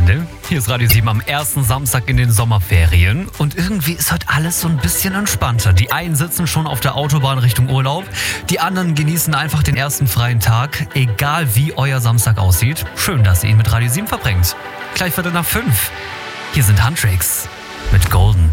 Wochenende. Hier ist Radio 7 am ersten Samstag in den Sommerferien. Und irgendwie ist heute alles so ein bisschen entspannter. Die einen sitzen schon auf der Autobahn Richtung Urlaub. Die anderen genießen einfach den ersten freien Tag. Egal wie euer Samstag aussieht. Schön, dass ihr ihn mit Radio 7 verbringt. Gleich 4:45. Hier sind Huntrix mit Golden.